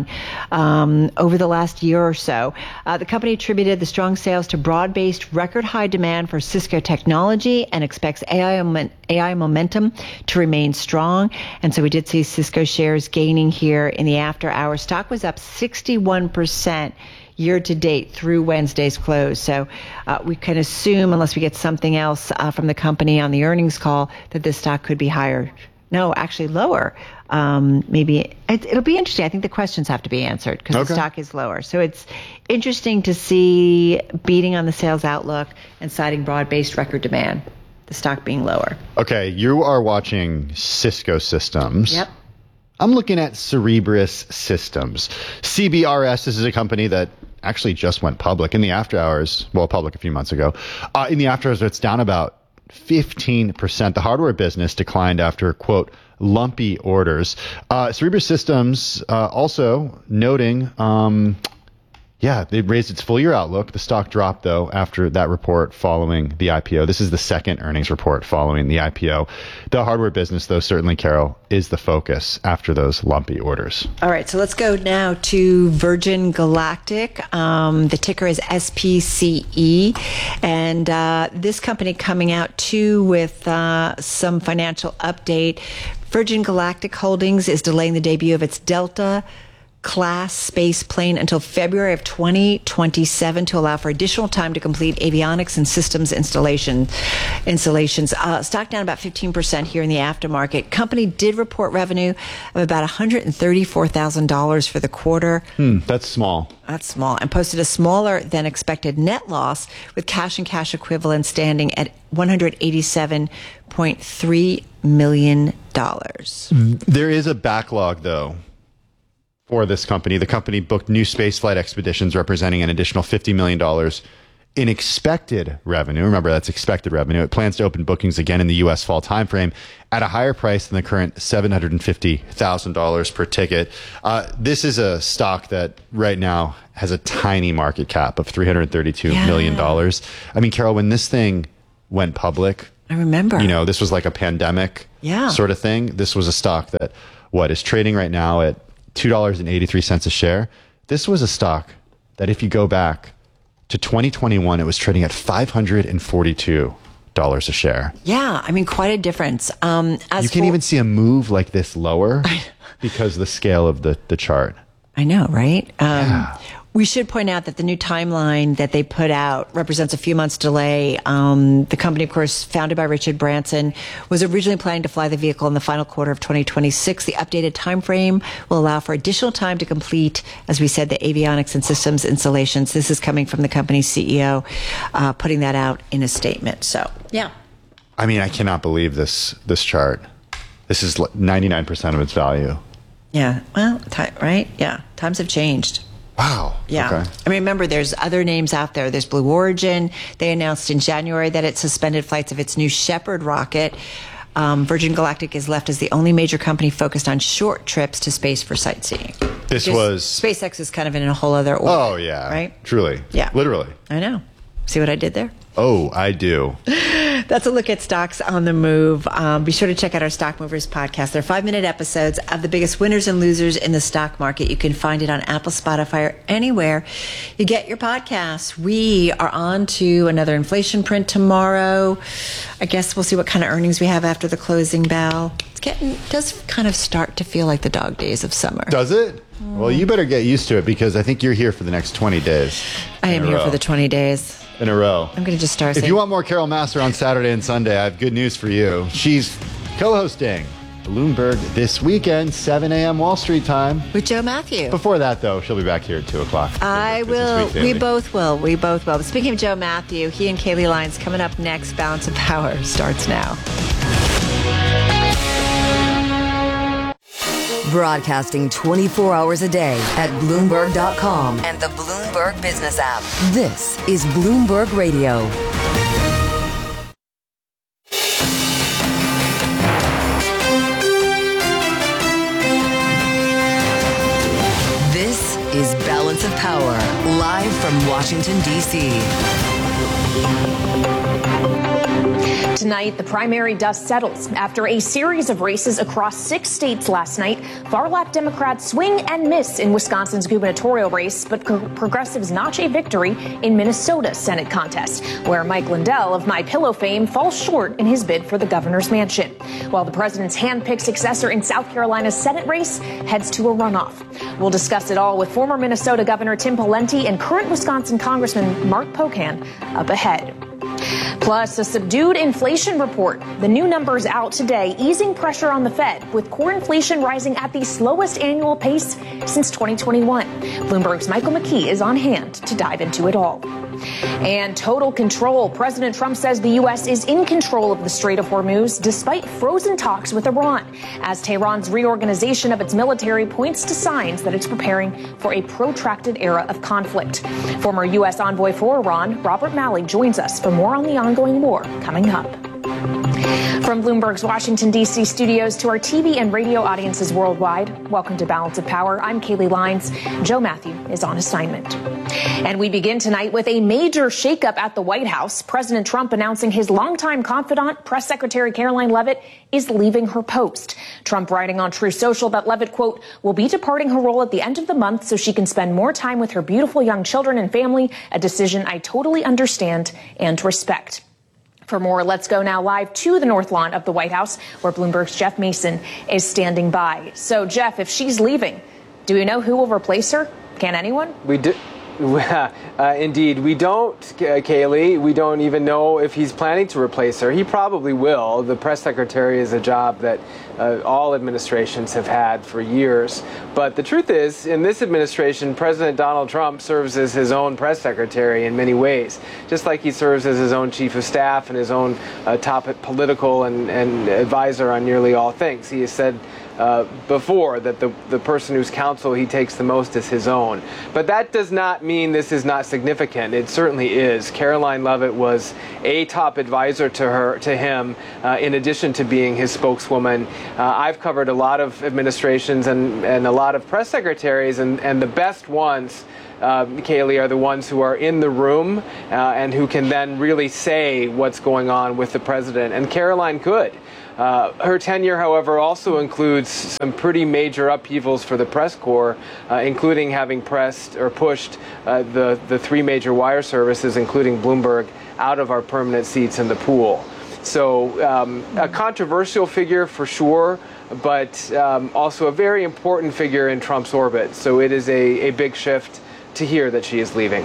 um, over the last year or so. Uh, the company attributed the strong sales to broad-based record high demand for Cisco technology and expects A I, A I momentum to remain strong. And so we did see Cisco shares gaining here in the after hours. Stock was up sixty-one percent year to date through Wednesday's close. So uh, we can assume, unless we get something else uh, from the company on the earnings call, that this stock could be higher. No, actually lower. Um, maybe it, it'll be interesting. I think the questions have to be answered because okay. the stock is lower. So it's interesting to see beating on the sales outlook and citing broad-based record demand, the stock being lower. Okay, you are watching Cisco Systems. Yep. I'm looking at Cerebras Systems. C B R S, this is a company that actually just went public in the after hours, well, public a few months ago. Uh, in the after hours, it's down about fifteen percent. The hardware business declined after, quote, lumpy orders. Uh, Cerebras Systems uh, also noting, um, yeah, they raised its full year outlook. The stock dropped, though, after that report following the I P O. This is the second earnings report following the I P O. The hardware business, though, certainly, Carol, is the focus after those lumpy orders. All right, so let's go now to Virgin Galactic. Um, the ticker is S P C E. And uh, this company coming out, too, with uh, some financial update. Virgin Galactic Holdings is delaying the debut of its Delta class space plane until February of twenty twenty-seven to allow for additional time to complete avionics and systems installation installations. Uh, stock down about fifteen percent here in the aftermarket. Company did report revenue of about one hundred thirty-four thousand dollars for the quarter. Hmm, that's small. That's small. And posted a smaller than expected net loss with cash and cash equivalents standing at one hundred eighty-seven point three million dollars. There is a backlog, though, for this company. The company booked new spaceflight expeditions representing an additional fifty million dollars in expected revenue. Remember, that's expected revenue. It plans to open bookings again in the U S fall timeframe at a higher price than the current seven hundred fifty thousand dollars per ticket. Uh, this is a stock that right now has a tiny market cap of three hundred thirty-two yeah. million dollars. I mean, Carol, when this thing went public, I remember, you know, this was like a pandemic yeah. sort of thing. This was a stock that, what, is trading right now at two dollars and eighty-three cents a share. This was a stock that, if you go back to twenty twenty-one, it was trading at five hundred forty-two dollars a share. Yeah, I mean, quite a difference. Um, as you can't for- even see a move like this lower because of the scale of the, the chart. I know, right? Um, yeah. We should point out that the new timeline that they put out represents a few months delay. Um, the company, of course, founded by Richard Branson, was originally planning to fly the vehicle in the final quarter of twenty twenty-six. The updated time frame will allow for additional time to complete, as we said, the avionics and systems installations. This is coming from the company's C E O, uh, putting that out in a statement. So, yeah. I mean, I cannot believe this this chart. This is ninety-nine percent of its value. Yeah. Well, t- right? Yeah. Times have changed. Wow. Yeah. Okay. I mean, remember, there's other names out there. There's Blue Origin. They announced in January that it suspended flights of its new Shepard rocket. Um, Virgin Galactic is left as the only major company focused on short trips to space for sightseeing. This Just, was... SpaceX is kind of in a whole other order. Oh, yeah. Right? Truly. Yeah. Literally. I know. See what I did there? Oh, I do. That's a look at stocks on the move. Um, be sure to check out our Stock Movers podcast. They're five-minute episodes of the biggest winners and losers in the stock market. You can find it on Apple, Spotify, or anywhere you get your podcasts. We are on to another inflation print tomorrow. I guess we'll see what kind of earnings we have after the closing bell. It's getting, it does kind of start to feel like the dog days of summer. Does it? Mm. Well, you better get used to it because I think you're here for the next twenty days. I am here for the twenty days. In a row. I'm going to just start If saying, you want more Carol Massar on Saturday and Sunday, I have good news for you. She's co-hosting Bloomberg This Weekend, seven a.m. Wall Street time. With Joe Matthew. Before that, though, she'll be back here at two o'clock. I will. We both will. We both will. Speaking of Joe Matthew, he and Kaylee Lyons coming up next. Balance of Power starts now. Broadcasting twenty-four hours a day at Bloomberg dot com and the Bloomberg Business app. This is Bloomberg Radio. This is Balance of Power, live from Washington, D C Tonight, the primary dust settles. After a series of races across six states last night, far-left Democrats swing and miss in Wisconsin's gubernatorial race, but pro- progressives notch a victory in Minnesota's Senate contest, where Mike Lindell of MyPillow fame falls short in his bid for the governor's mansion, while the president's hand-picked successor in South Carolina's Senate race heads to a runoff. We'll discuss it all with former Minnesota Governor Tim Pawlenty and current Wisconsin Congressman Mark Pocan up ahead. Plus, a subdued inflation report. The new numbers out today, easing pressure on the Fed, with core inflation rising at the slowest annual pace since twenty twenty-one. Bloomberg's Michael McKee is on hand to dive into it all. And total control. President Trump says the U S is in control of the Strait of Hormuz, despite frozen talks with Iran, as Tehran's reorganization of its military points to signs that it's preparing for a protracted era of conflict. Former U S envoy for Iran, Robert Malley, joins us for more on the ongoing war coming up. From Bloomberg's Washington, D C studios to our T V and radio audiences worldwide, welcome to Balance of Power. I'm Kaylee Lyons. Joe Matthew is on assignment. And we begin tonight with a major shakeup at the White House. President Trump announcing his longtime confidant, Press Secretary Caroline Leavitt, is leaving her post. Trump writing on Truth Social that Leavitt, quote, will be departing her role at the end of the month so she can spend more time with her beautiful young children and family, a decision I totally understand and respect. For more, let's go now live to the North Lawn of the White House, where Bloomberg's Jeff Mason is standing by. So, Jeff, if she's leaving, Do we know who will replace her? Can anyone? We do. Uh, indeed, we don't, Kaylee. We don't even know if he's planning to replace her. He probably will. The press secretary is a job that uh, all administrations have had for years. But the truth is, in this administration, President Donald Trump serves as his own press secretary in many ways, just like he serves as his own chief of staff and his own uh, top political and, and advisor on nearly all things. He has said Uh, before that the, the person whose counsel he takes the most is his own. But that does not mean this is not significant. It certainly is. Caroline Leavitt was a top advisor to her, to him, uh, in addition to being his spokeswoman. Uh, I've covered a lot of administrations and, and a lot of press secretaries, and, and the best ones, uh, Kaylee, are the ones who are in the room uh, and who can then really say what's going on with the president. And Caroline could. Uh, her tenure, however, also includes some pretty major upheavals for the press corps, uh, including having pressed or pushed uh, the, the three major wire services, including Bloomberg, out of our permanent seats in the pool. So um, a controversial figure for sure, but um, also a very important figure in Trump's orbit. So it is a, a big shift to hear that she is leaving.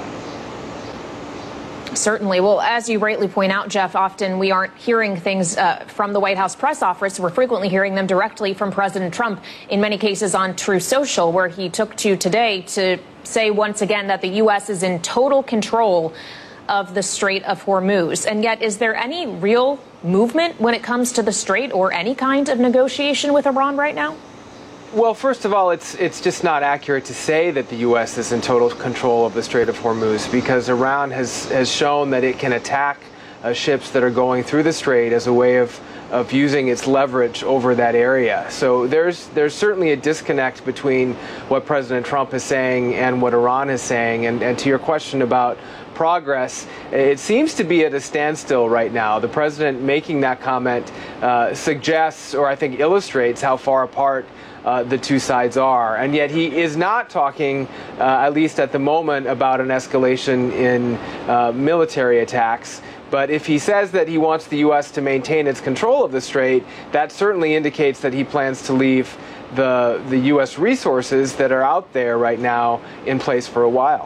Certainly. Well, as you rightly point out, Jeff, often we aren't hearing things uh, from the White House press office. We're frequently hearing them directly from President Trump, in many cases on Truth Social, where he took to today to say once again that the U S is in total control of the Strait of Hormuz. And yet, is there any real movement when it comes to the Strait or any kind of negotiation with Iran right now? Well, first of all, it's it's just not accurate to say that the U S is in total control of the Strait of Hormuz, because Iran has, has shown that it can attack uh, ships that are going through the Strait as a way of, of using its leverage over that area. So there's there's certainly a disconnect between what President Trump is saying and what Iran is saying. And, and to your question about progress, it seems to be at a standstill right now. The president making that comment uh, suggests, or I think illustrates, how far apart Uh, the two sides are. And yet he is not talking, uh, at least at the moment, about an escalation in uh, military attacks. But if he says that he wants the U S to maintain its control of the Strait, that certainly indicates that he plans to leave the, the U S resources that are out there right now in place for a while.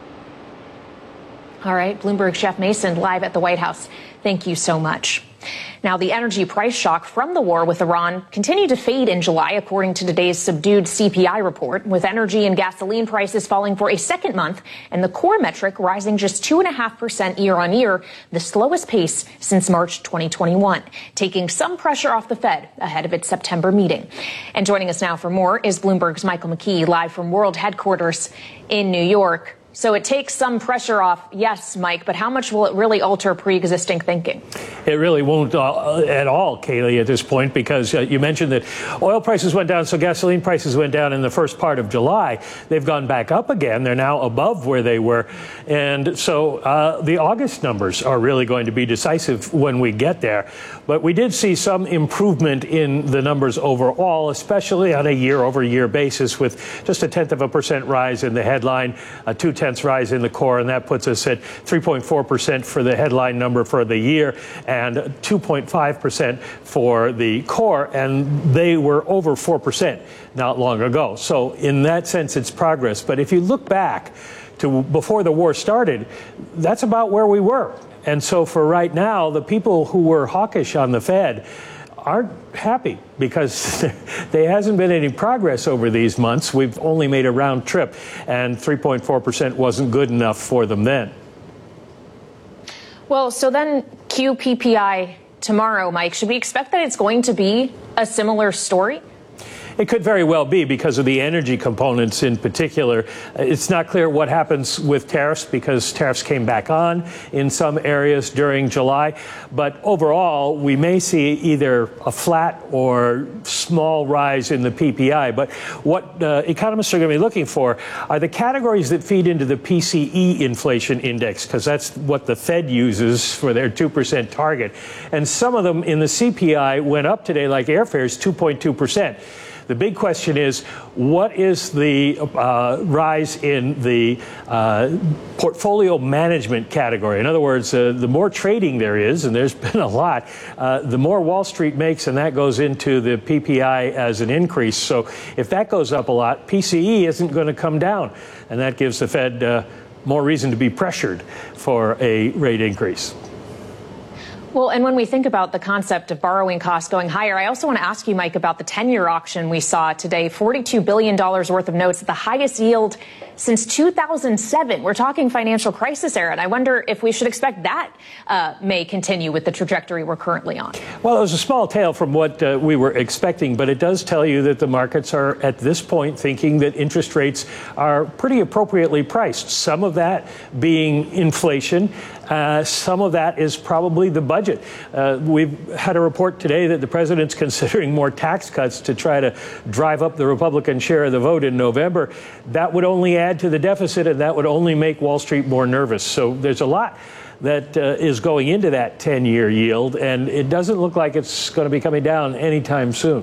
All right, Bloomberg's Jeff Mason live at the White House. Thank you so much. Now, the energy price shock from the war with Iran continued to fade in July, according to today's subdued C P I report, with energy and gasoline prices falling for a second month and the core metric rising just two point five percent year on year, the slowest pace since March twenty twenty-one, taking some pressure off the Fed ahead of its September meeting. And joining us now for more is Bloomberg's Michael McKee, live from World Headquarters in New York. So it takes some pressure off, yes, Mike, but how much will it really alter pre-existing thinking? It really won't uh, at all, Kaylee, at this point, because uh, you mentioned that oil prices went down, so gasoline prices went down in the first part of July. They've gone back up again. They're now above where they were. And so uh, the August numbers are really going to be decisive when we get there. But we did see some improvement in the numbers overall, especially on a year-over-year basis, with just a tenth of a percent rise in the headline, a two-tenths rise in the core, and that puts us at three point four percent for the headline number for the year and two point five percent for the core, and they were over four percent not long ago. So in that sense, it's progress. But if you look back to before the war started, that's about where we were. And so for right now, the people who were hawkish on the Fed aren't happy because there hasn't been any progress over these months. We've only made a round trip, and three point four percent wasn't good enough for them then. Well, so then Q P P I tomorrow, Mike, should we expect that it's going to be a similar story? It could very well be because of the energy components in particular. It's not clear what happens with tariffs because tariffs came back on in some areas during July. But overall, we may see either a flat or small rise in the P P I. But what uh, economists are going to be looking for are the categories that feed into the P C E inflation index, because that's what the Fed uses for their two percent target. And some of them in the C P I went up today, like airfares, two point two percent. The big question is, what is the uh, rise in the uh, portfolio management category? In other words, uh, the more trading there is, and there's been a lot, uh, the more Wall Street makes, and that goes into the P P I as an increase. So if that goes up a lot, P C E isn't going to come down, and that gives the Fed uh, more reason to be pressured for a rate increase. Well, and when we think about the concept of borrowing costs going higher, I also want to ask you, Mike, about the ten-year auction we saw today, forty-two billion dollars worth of notes at the highest yield since two thousand seven. We're talking financial crisis era, and I wonder if we should expect that uh, may continue with the trajectory we're currently on. Well, it was a small tale from what uh, we were expecting, but it does tell you that the markets are at this point thinking that interest rates are pretty appropriately priced. Some of that being inflation. Uh, some of that is probably the budget. Uh, we've had a report today that the president's considering more tax cuts to try to drive up the Republican share of the vote in November. That would only add to the deficit, and that would only make Wall Street more nervous. So there's a lot that uh, is going into that ten-year yield, and it doesn't look like it's going to be coming down anytime soon.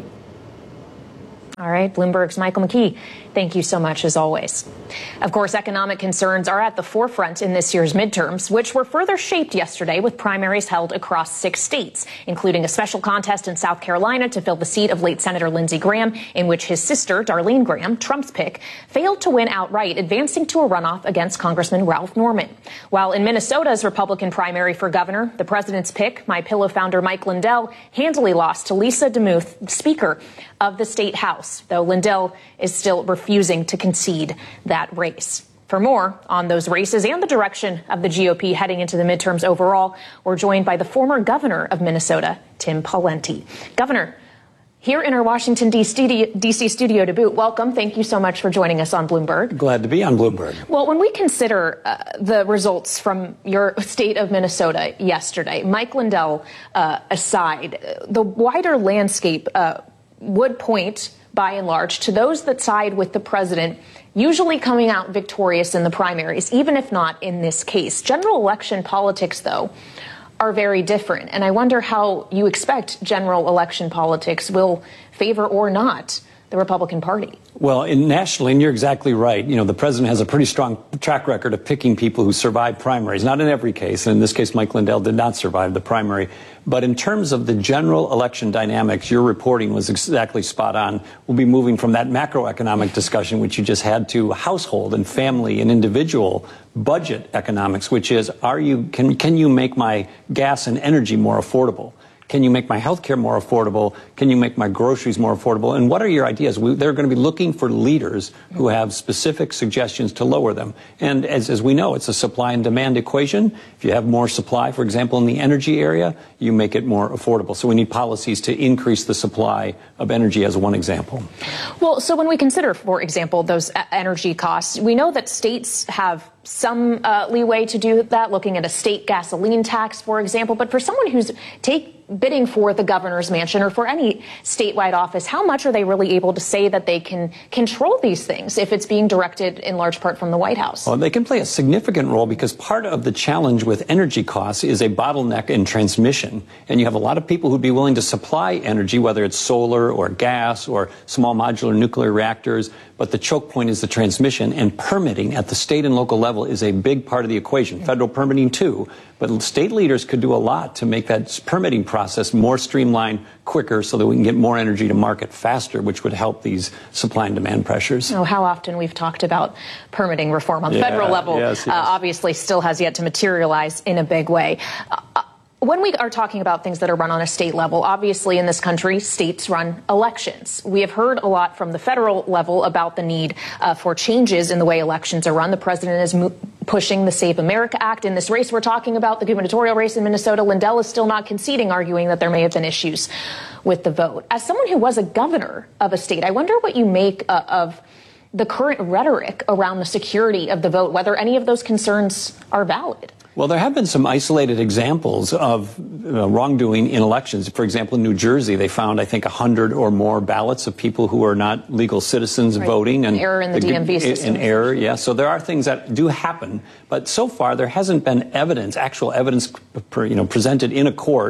All right, Bloomberg's Michael McKee, thank you so much, as always. Of course, economic concerns are at the forefront in this year's midterms, which were further shaped yesterday with primaries held across six states, including a special contest in South Carolina to fill the seat of late Senator Lindsey Graham, in which his sister, Darlene Graham, Trump's pick, failed to win outright, advancing to a runoff against Congressman Ralph Norman. While in Minnesota's Republican primary for governor, the president's pick, MyPillow founder Mike Lindell, handily lost to Lisa DeMuth, Speaker of the state house, though Lindell is still refusing to concede that race. For more on those races and the direction of the G O P heading into the midterms overall, we're joined by the former governor of Minnesota, Tim Pawlenty. Governor, here in our Washington, D C studio to boot, welcome. Thank you so much for joining us on Bloomberg. Glad to be on Bloomberg. Well, when we consider uh, the results from your state of Minnesota yesterday, Mike Lindell uh, aside, the wider landscape uh, would point, by and large, to those that side with the president usually coming out victorious in the primaries, even if not in this case. General election politics, though, are very different. And I wonder how you expect general election politics will favor or not the Republican Party. Well, in nationally, and you're exactly right, you know, the president has a pretty strong track record of picking people who survive primaries. Not in every case, and in this case, Mike Lindell did not survive the primary. But in terms of the general election dynamics, your reporting was exactly spot on. We'll be moving from that macroeconomic discussion, which you just had, to household and family and individual budget economics, which is, are you, can, can you make my gas and energy more affordable? Can you make my health care more affordable? Can you make my groceries more affordable? And what are your ideas? We, they're going to be looking for leaders who have specific suggestions to lower them. And as, as we know, it's a supply and demand equation. If you have more supply, for example, in the energy area, you make it more affordable. So we need policies to increase the supply of energy as one example. Well, so when we consider, for example, those energy costs, we know that states have some uh, leeway to do that, looking at a state gasoline tax, for example. But for someone who's take bidding for the governor's mansion or for any statewide office, how much are they really able to say that they can control these things if it's being directed in large part from the White House? Well, they can play a significant role because part of the challenge with energy costs is a bottleneck in transmission. And you have a lot of people who'd be willing to supply energy, whether it's solar or gas or small modular nuclear reactors. But the choke point is the transmission, and permitting at the state and local level is a big part of the equation. Federal permitting, too. But state leaders could do a lot to make that permitting process more streamlined, quicker, so that we can get more energy to market faster, which would help these supply and demand pressures. Oh, how often we've talked about permitting reform on the yeah, federal level, yes, yes. Uh, obviously still has yet to materialize in a big way. Uh, When we are talking about things that are run on a state level, obviously in this country, states run elections. We have heard a lot from the federal level about the need uh, for changes in the way elections are run. The president is mo- pushing the Save America Act. In this race we're talking about, the gubernatorial race in Minnesota, Lindell is still not conceding, arguing that there may have been issues with the vote. As someone who was a governor of a state, I wonder what you make uh, of the current rhetoric around the security of the vote, whether any of those concerns are valid. Well, there have been some isolated examples of uh, wrongdoing in elections. For example, in New Jersey, they found, I think, one hundred or more ballots of people who are not legal citizens right. voting. And an error in the, the D M V system. An error, yeah. So there are things that do happen. But so far, there hasn't been evidence, actual evidence, you know, presented in a court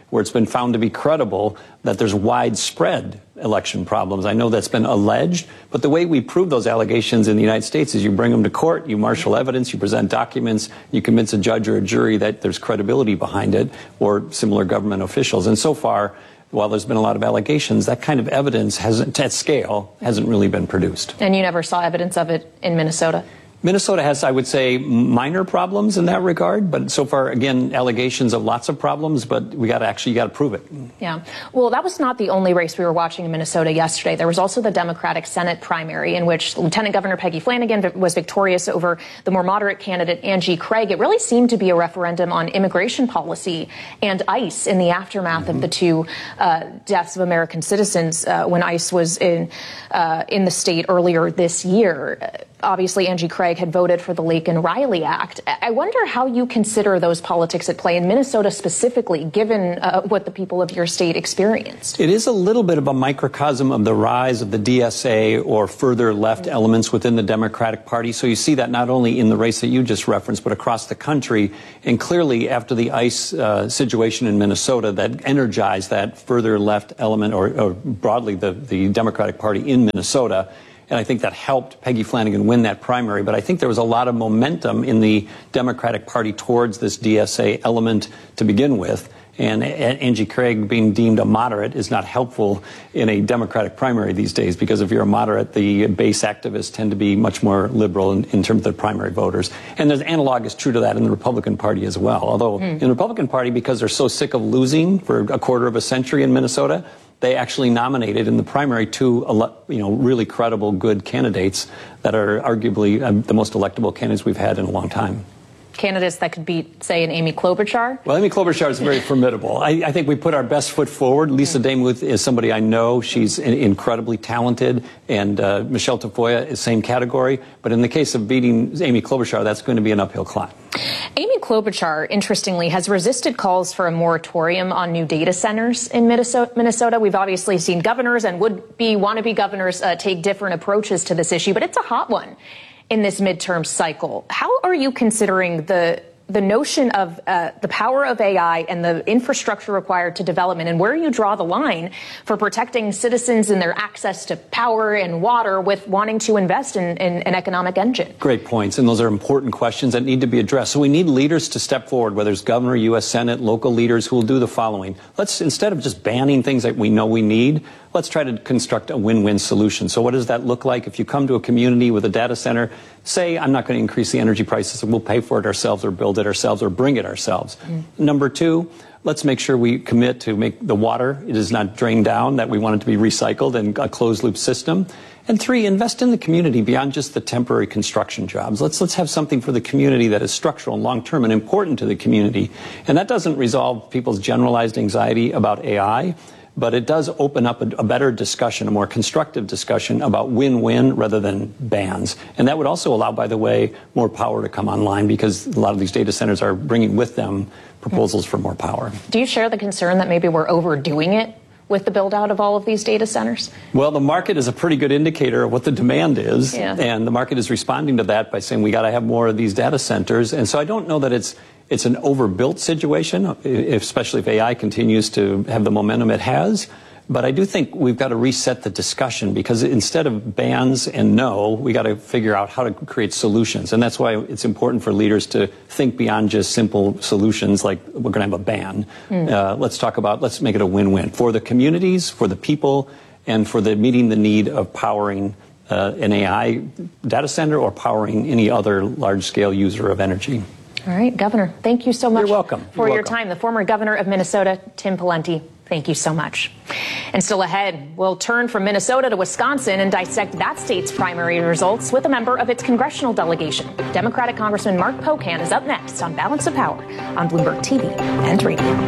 where it's been found to be credible that there's widespread election problems. I know that's been alleged, but the way we prove those allegations in the United States is you bring them to court, you marshal evidence, you present documents, you convince a judge or a jury that there's credibility behind it, or similar government officials. And so far, while there's been a lot of allegations, that kind of evidence hasn't, at scale, hasn't really been produced. And you never saw evidence of it in Minnesota? Minnesota has, I would say, minor problems in that regard, but so far, again, allegations of lots of problems, but we got to actually, you got to prove it. Yeah. Well, that was not the only race we were watching in Minnesota yesterday. There was also the Democratic Senate primary in which Lieutenant Governor Peggy Flanagan was victorious over the more moderate candidate Angie Craig. It really seemed to be a referendum on immigration policy and ICE in the aftermath mm-hmm. of the two uh, deaths of American citizens uh, when ICE was in, uh, in the state earlier this year. Uh, obviously, Angie Craig had voted for the Laken Riley Act. I wonder how you consider those politics at play in Minnesota specifically, given uh, what the people of your state experienced. It is a little bit of a microcosm of the rise of the D S A or further left mm-hmm. elements within the Democratic Party. So you see that not only in the race that you just referenced, but across the country. And clearly, after the ICE uh, situation in Minnesota, that energized that further left element, or, or broadly the, the Democratic Party in Minnesota. And I think that helped Peggy Flanagan win that primary. But I think there was a lot of momentum in the Democratic Party towards this D S A element to begin with. And Angie Craig being deemed a moderate is not helpful in a Democratic primary these days, because if you're a moderate, the base activists tend to be much more liberal in, in terms of their primary voters. And there's analog is true to that in the Republican Party as well. Although mm. in the Republican Party, because they're so sick of losing for a quarter of a century in Minnesota, they actually nominated in the primary two, you know, really credible, good candidates that are arguably um, the most electable candidates we've had in a long time. Candidates that could beat, say, an Amy Klobuchar? Well, Amy Klobuchar is very formidable. I, I think we put our best foot forward. Lisa Demuth is somebody I know. She's in, incredibly talented. And uh, Michelle Tafoya is same category. But in the case of beating Amy Klobuchar, that's going to be an uphill climb. Amy Klobuchar, interestingly, has resisted calls for a moratorium on new data centers in Minnesota. We've obviously seen governors and would-be, wannabe governors uh, take different approaches to this issue, but it's a hot one in this midterm cycle. How are you considering the the notion of uh, the power of A I and the infrastructure required to development, and where you draw the line for protecting citizens and their access to power and water with wanting to invest in, in an economic engine? Great points, and those are important questions that need to be addressed. So we need leaders to step forward, whether it's governor, U S Senate, local leaders, who will do the following. Let's, instead of just banning things that we know we need, let's try to construct a win-win solution. So what does that look like? If you come to a community with a data center, say, I'm not going to increase the energy prices, and we'll pay for it ourselves or build it ourselves or bring it ourselves. Mm-hmm. Number two, let's make sure we commit to make the water, it is not drained down, that we want it to be recycled and a closed-loop system. And three, invest in the community beyond just the temporary construction jobs. Let's let's have something for the community that is structural and long-term and important to the community. And that doesn't resolve people's generalized anxiety about A I, but it does open up a, a better discussion, a more constructive discussion about win-win rather than bans. And that would also allow, by the way, more power to come online, because a lot of these data centers are bringing with them proposals for more power. Do you share the concern that maybe we're overdoing it with the build-out of all of these data centers? Well, the market is a pretty good indicator of what the demand is, yeah. and the market is responding to that by saying we got to have more of these data centers. And so I don't know that it's it's an overbuilt situation, especially if A I continues to have the momentum it has. But I do think we've got to reset the discussion, because instead of bans and no, we got to figure out how to create solutions. And that's why it's important for leaders to think beyond just simple solutions like we're going to have a ban. Mm. Uh, let's talk about, let's make it a win-win for the communities, for the people, and for the meeting the need of powering uh, an A I data center or powering any other large-scale user of energy. All right, Governor, thank you so much. You're welcome. For You're your welcome. time. The former governor of Minnesota, Tim Pawlenty, thank you so much. And still ahead, we'll turn from Minnesota to Wisconsin and dissect that state's primary results with a member of its congressional delegation. Democratic Congressman Mark Pocan is up next on Balance of Power on Bloomberg T V and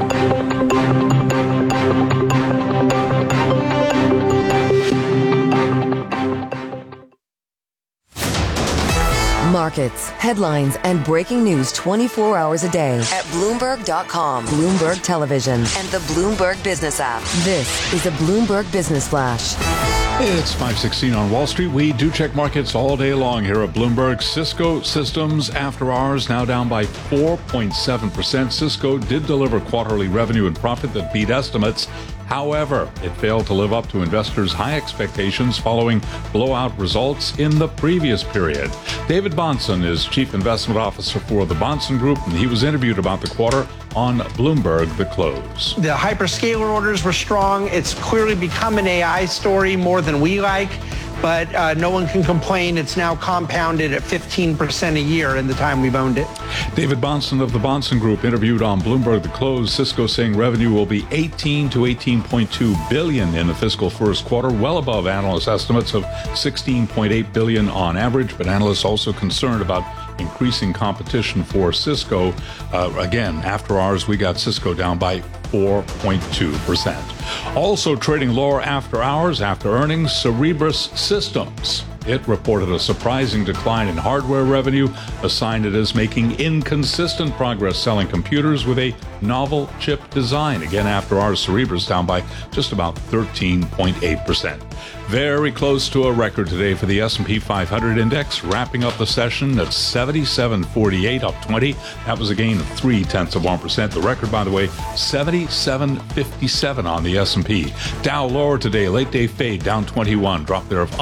radio. markets, headlines, and breaking news twenty-four hours a day at Bloomberg dot com, Bloomberg Television, and the Bloomberg Business app. This is a Bloomberg Business Flash. It's five sixteen on Wall Street. We do check markets all day long here at Bloomberg. Cisco Systems after hours now down by four point seven percent. Cisco did deliver quarterly revenue and profit that beat estimates. However, it failed to live up to investors' high expectations following blowout results in the previous period. David Bahnsen is Chief Investment Officer for the Bahnsen Group, and he was interviewed about the quarter on Bloomberg The Close. The hyperscaler orders were strong. It's clearly become an A I story more than we like, but uh, no one can complain. It's now compounded at fifteen percent a year in the time we've owned it. David Bahnsen of the Bahnsen Group interviewed on Bloomberg The Close. Cisco saying revenue will be eighteen to eighteen point two billion in the fiscal first quarter, well above analyst estimates of sixteen point eight billion on average, but analysts also concerned about increasing competition for Cisco. Uh, again, after hours, we got Cisco down by four point two percent. Also trading lower after hours, after earnings, Cerebras Systems. It reported a surprising decline in hardware revenue, a sign it is making inconsistent progress selling computers with a novel chip design. Again, after hours, Cerebras down by just about thirteen point eight percent. Very close to a record today for the S and P five hundred index, wrapping up the session at seventy-seven forty-eight, up twenty. That was a gain of three tenths of one percent. The record, by the way, seventy-seven fifty-seven on the S and P. Dow lower today, late day fade down twenty-one, drop there of